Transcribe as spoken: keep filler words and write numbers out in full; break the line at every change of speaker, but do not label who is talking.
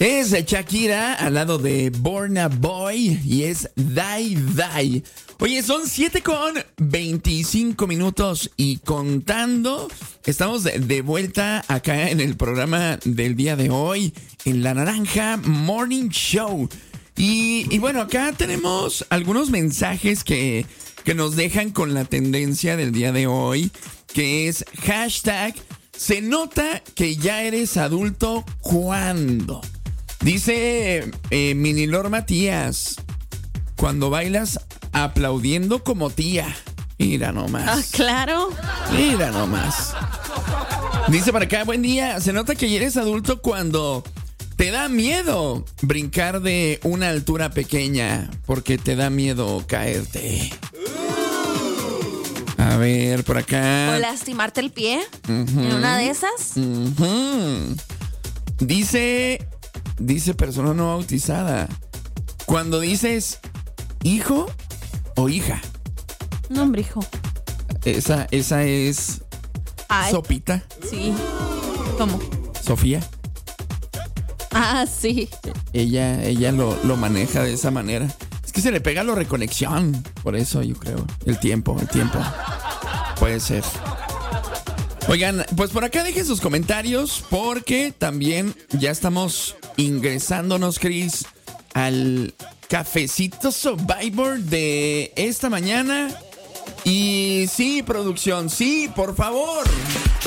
Es Shakira al lado de Burna Boy y es Die Die. Oye, son siete con veinticinco minutos y contando. Estamos de, de vuelta acá en el programa del día de hoy, en La Naranja Morning Show. Y, y bueno, acá tenemos algunos mensajes que, que nos dejan con la tendencia del día de hoy, que es hashtag se nota que ya eres adulto cuando. Dice eh, Minilor Matías, cuando bailas aplaudiendo como tía. Mira nomás.
Ah, claro.
Mira nomás. Dice para acá, buen día. Se nota que ya eres adulto cuando te da miedo brincar de una altura pequeña porque te da miedo caerte. A ver, por acá.
O lastimarte el pie.
Uh-huh.
En una de esas.
Uh-huh. Dice, dice persona no bautizada, cuando dices hijo o hija.
No, hombre, hijo.
Esa, esa es
Ay,
Sopita.
Sí. ¿Cómo?
Sofía.
Ah, sí.
Ella, ella lo, lo maneja de esa manera. Es que se le pega la reconexión. Por eso yo creo. El tiempo, el tiempo. Puede ser. Oigan, pues por acá dejen sus comentarios porque también ya estamos ingresándonos, Chris, al cafecito Survivor de esta mañana. Y sí, producción, sí, por favor.